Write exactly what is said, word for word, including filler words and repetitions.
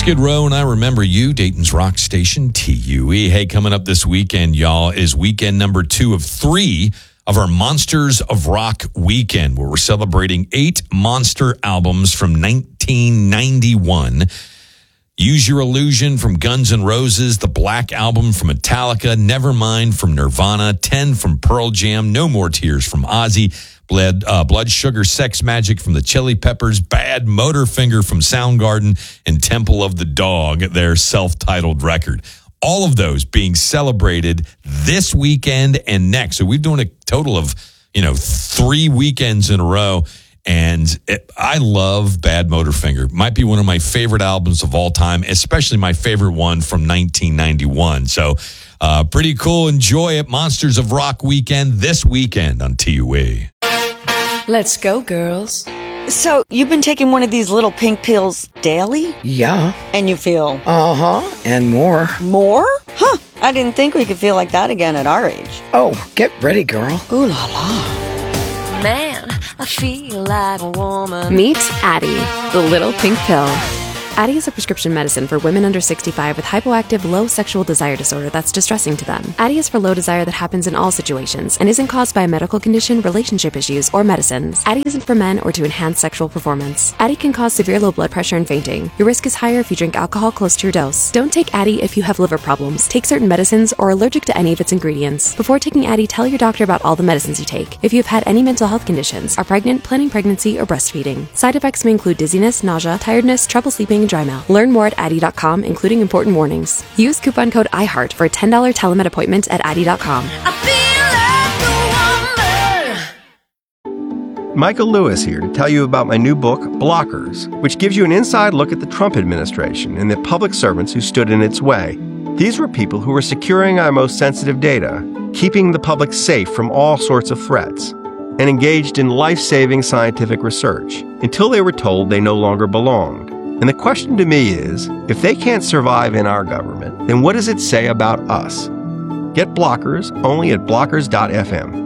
Skid Row and I Remember You, Dayton's rock station, T U E. Hey, coming up this weekend, y'all, is weekend number two of three of our Monsters of Rock weekend, where we're celebrating eight monster albums from nineteen ninety-one. Use Your Illusion from Guns N' Roses, the Black Album from Metallica, Nevermind from Nirvana, ten from Pearl Jam, No More Tears from Ozzy, Blood, uh, Blood Sugar Sex Magic from the Chili Peppers, Bad Motorfinger from Soundgarden, and Temple of the Dog, their self-titled record. All of those being celebrated this weekend and next. So we're doing a total of, you know, three weekends in a row. And it, I love Bad Motorfinger. Might be one of my favorite albums of all time, especially my favorite one from nineteen ninety-one. So uh, pretty cool. Enjoy it. Monsters of Rock weekend this weekend on T U E. Let's go, girls. So, you've been taking one of these little pink pills daily? Yeah. And you feel? Uh-huh. And more. More? Huh. I didn't think we could feel like that again at our age. Oh, get ready, girl. Ooh la la. Man, I feel like a woman. Meet Addyi, the little pink pill. Addyi is a prescription medicine for women under sixty-five with hypoactive low sexual desire disorder that's distressing to them. Addyi is for low desire that happens in all situations and isn't caused by a medical condition, relationship issues, or medicines. Addyi isn't for men or to enhance sexual performance. Addyi can cause severe low blood pressure and fainting. Your risk is higher if you drink alcohol close to your dose. Don't take Addyi if you have liver problems, take certain medicines, or are allergic to any of its ingredients. Before taking Addyi, tell your doctor about all the medicines you take. If you have had any mental health conditions, are pregnant, planning pregnancy, or breastfeeding. Side effects may include dizziness, nausea, tiredness, trouble sleeping, and dry mouth. Learn more at Addyi dot com, including important warnings. Use coupon code iHeart for a ten dollars telemed appointment at Addyi dot com. Michael Lewis here to tell you about my new book, Blockers, which gives you an inside look at the Trump administration and the public servants who stood in its way. These were people who were securing our most sensitive data, keeping the public safe from all sorts of threats, and engaged in life-saving scientific research until they were told they no longer belonged. And the question to me is, if they can't survive in our government, then what does it say about us? Get Blockers only at blockers dot f m.